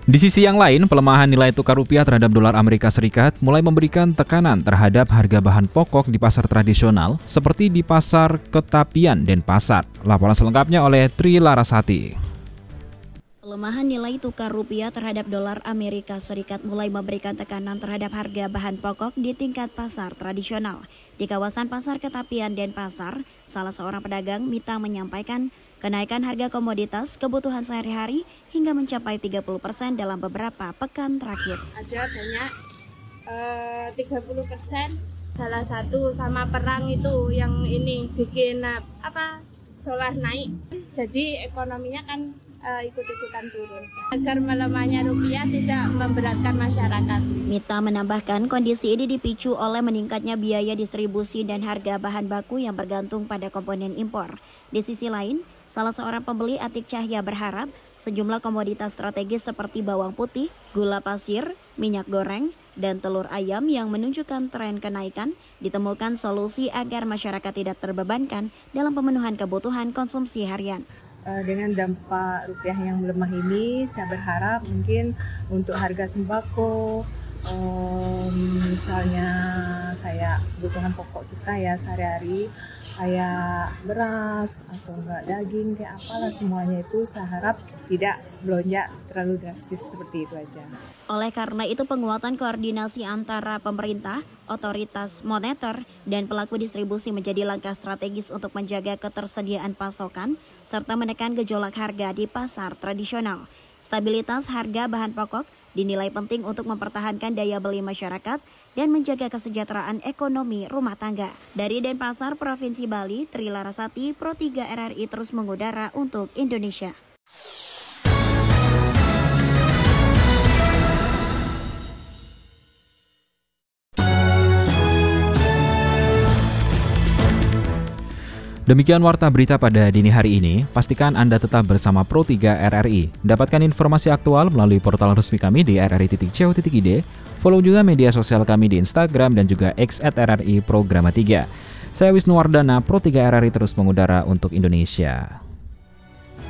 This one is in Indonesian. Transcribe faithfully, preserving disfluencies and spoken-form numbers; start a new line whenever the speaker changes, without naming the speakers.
Di sisi yang lain, pelemahan nilai tukar rupiah terhadap dolar Amerika Serikat mulai memberikan tekanan terhadap harga bahan pokok di pasar tradisional seperti di pasar Ketapian Denpasar. Laporan selengkapnya oleh Tri Larasati.
Pelemahan nilai tukar rupiah terhadap dolar Amerika Serikat mulai memberikan tekanan terhadap harga bahan pokok di tingkat pasar tradisional. Di kawasan pasar Ketapian Denpasar, salah seorang pedagang Mita menyampaikan kenaikan harga komoditas kebutuhan sehari-hari hingga mencapai tiga puluh persen dalam beberapa pekan terakhir.
Ada banyak uh, tiga puluh persen, salah satu sama perang itu yang ini bikin apa solar naik. Jadi ekonominya kan uh, ikut-ikutan turun. Agar melemahnya rupiah tidak memberatkan masyarakat.
Mita menambahkan kondisi ini dipicu oleh meningkatnya biaya distribusi dan harga bahan baku yang bergantung pada komponen impor. Di sisi lain, salah seorang pembeli Atik Cahya berharap sejumlah komoditas strategis seperti bawang putih, gula pasir, minyak goreng, dan telur ayam yang menunjukkan tren kenaikan ditemukan solusi agar masyarakat tidak terbebankan dalam pemenuhan kebutuhan konsumsi harian.
Dengan dampak rupiah yang melemah ini, saya berharap mungkin untuk harga sembako, um, misalnya kayak kebutuhan pokok kita ya sehari-hari, kayak beras atau enggak daging kayak apalah semuanya itu saya harap tidak melonjak terlalu drastis seperti itu aja.
Oleh karena itu penguatan koordinasi antara pemerintah, otoritas moneter, dan pelaku distribusi menjadi langkah strategis untuk menjaga ketersediaan pasokan serta menekan gejolak harga di pasar tradisional. Stabilitas harga bahan pokok dinilai penting untuk mempertahankan daya beli masyarakat dan menjaga kesejahteraan ekonomi rumah tangga. Dari Denpasar, Provinsi Bali, Tri Larasati, Pro tiga R R I terus mengudara untuk Indonesia.
Demikian warta berita pada dini hari ini. Pastikan Anda tetap bersama Pro tiga R R I. Dapatkan informasi aktual melalui portal resmi kami di r r i titik co titik i d. Follow juga media sosial kami di Instagram dan juga X at R R I Programa tiga. Saya Wisnu Wardana, Pro tiga R R I terus mengudara untuk Indonesia.